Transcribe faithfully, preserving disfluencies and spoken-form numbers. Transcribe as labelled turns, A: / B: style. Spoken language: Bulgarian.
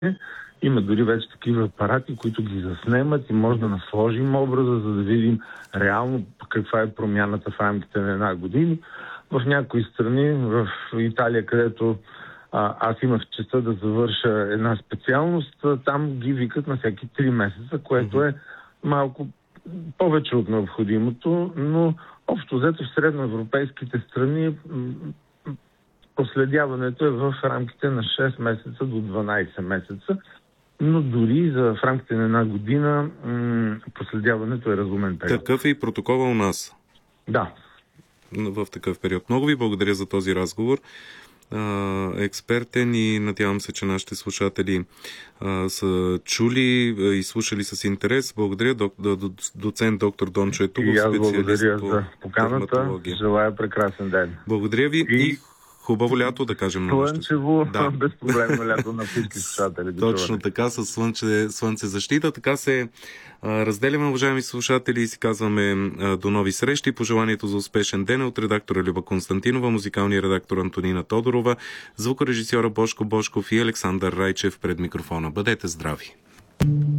A: Има дори вече такива апарати, които ги заснемат и може да насложим образа, за да видим реално каква е промяната в рамките на една година. В някои страни, в Италия, където а, аз имах честа да завърша една специалност, там ги викат на всеки три месеца, което е малко повече от необходимото, но общо взето в средноевропейските страни проследяването е в рамките на шест месеца до дванайсет месеца, но дори за в рамките на една година м- проследяването е разумен период.
B: Такъв е и протокола у нас.
A: Да.
B: В такъв период. Много ви благодаря за този разговор. Експертен и надявам се, че нашите слушатели а, са чули и слушали с интерес. Благодаря, док, доцент доктор Дончо Етугов, специалист
A: благодаря
B: по
A: за поканата. Желая прекрасен ден.
B: Благодаря ви и, и хубаво лято, да кажем.
A: Слънчево, да. Безпроблемно лято на всички слушатели.
B: Точно така, с слънце, слънце защита. Така се а, разделяме, уважаеми слушатели, и си казваме а, до нови срещи. Пожеланието за успешен ден от редактора Люба Константинова, музикалния редактор Антонина Тодорова, звукорежисьора Бошко Бошков и Александър Райчев пред микрофона. Бъдете здрави!